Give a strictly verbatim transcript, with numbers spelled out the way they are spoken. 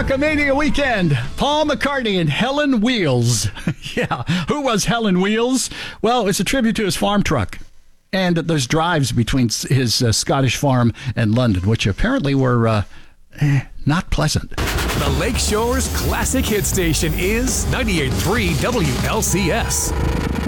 Rockamania weekend. Paul McCartney and Helen Wheels. Yeah, who was Helen Wheels? Well, it's a tribute to his farm truck. And those drives between his uh, Scottish farm and London, which apparently were uh, eh, not pleasant. The Lakeshore's classic hit station is ninety-eight point three W L C S.